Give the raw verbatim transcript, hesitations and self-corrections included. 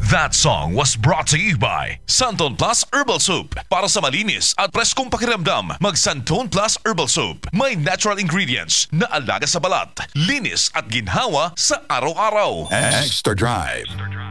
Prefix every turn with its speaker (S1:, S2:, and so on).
S1: That song was brought to you by Santon Plus Herbal Soap. Para sa malinis at preskong pakiramdam, mag Santon Plus Herbal Soap. May natural ingredients na alaga sa balat, linis at ginhawa sa araw-araw.
S2: Extra Drive.